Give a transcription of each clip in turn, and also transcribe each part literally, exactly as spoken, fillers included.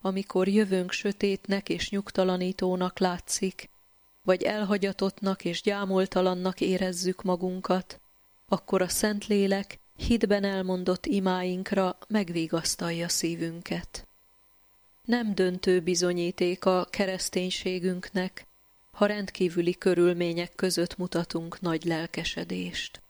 amikor jövőnk sötétnek és nyugtalanítónak látszik, vagy elhagyatottnak és gyámoltalannak érezzük magunkat, akkor a Szentlélek hitben elmondott imáinkra megvigasztalja szívünket. Nem döntő bizonyíték a kereszténységünknek, ha rendkívüli körülmények között mutatunk nagy lelkesedést.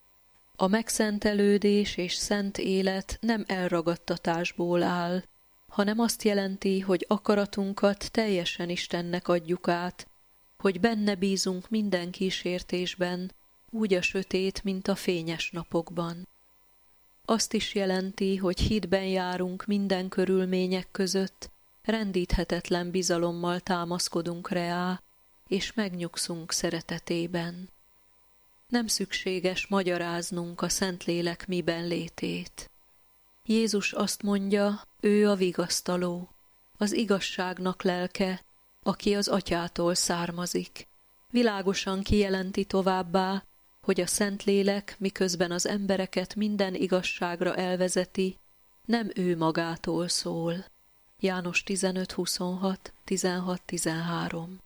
A megszentelődés és szent élet nem elragadtatásból áll, hanem azt jelenti, hogy akaratunkat teljesen Istennek adjuk át, hogy benne bízunk minden kísértésben, úgy a sötét, mint a fényes napokban. Azt is jelenti, hogy hitben járunk minden körülmények között, rendíthetetlen bizalommal támaszkodunk reá, és megnyugszunk szeretetében. Nem szükséges magyaráznunk a Szentlélek miben létét. Jézus azt mondja, ő a vigasztaló, az igazságnak lelke, aki az Atyától származik. Világosan kijelenti továbbá, hogy a Szentlélek, miközben az embereket minden igazságra elvezeti, nem ő magától szól. János tizenöt huszonhat, tizenhat tizenhárom.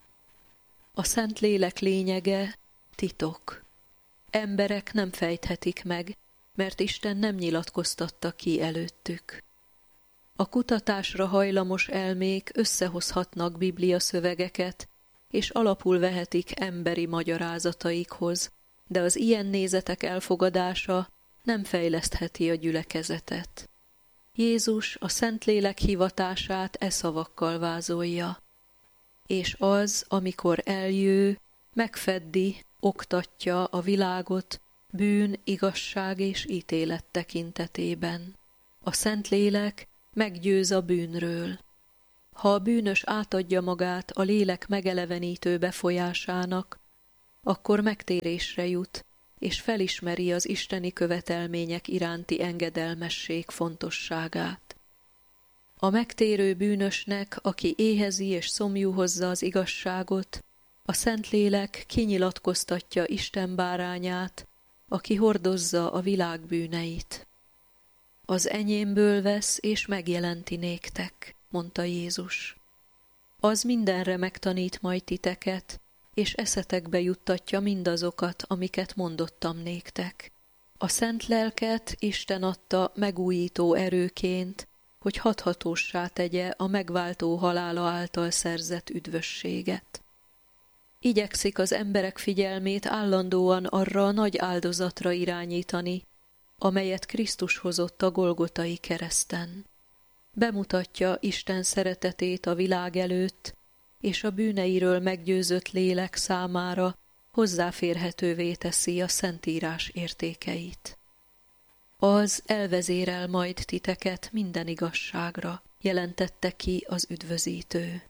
A Szentlélek lényege titok. Emberek nem fejthetik meg, mert Isten nem nyilatkoztatta ki előttük. A kutatásra hajlamos elmék összehozhatnak Biblia szövegeket, és alapul vehetik emberi magyarázataikhoz, de az ilyen nézetek elfogadása nem fejlesztheti a gyülekezetet. Jézus a Szentlélek hivatását e szavakkal vázolja. És az, amikor eljő, megfeddi, oktatja a világot bűn, igazság és ítélet tekintetében. A Szentlélek meggyőz a bűnről. Ha a bűnös átadja magát a lélek megelevenítő befolyásának, akkor megtérésre jut, és felismeri az isteni követelmények iránti engedelmesség fontosságát. A megtérő bűnösnek, aki éhezi és szomjú hozza az igazságot, a Szentlélek kinyilatkoztatja Isten bárányát, aki hordozza a világ bűneit. Az enyémből vesz és megjelenti néktek, mondta Jézus. Az mindenre megtanít majd titeket, és eszetekbe juttatja mindazokat, amiket mondottam néktek. A Szent Lelket Isten adta megújító erőként, hogy hathatóssá tegye a megváltó halála által szerzett üdvösséget. Igyekszik az emberek figyelmét állandóan arra a nagy áldozatra irányítani, amelyet Krisztus hozott a Golgotai kereszten. Bemutatja Isten szeretetét a világ előtt, és a bűneiről meggyőzött lélek számára hozzáférhetővé teszi a Szentírás értékeit. Az elvezérel majd titeket minden igazságra, jelentette ki az üdvözítő.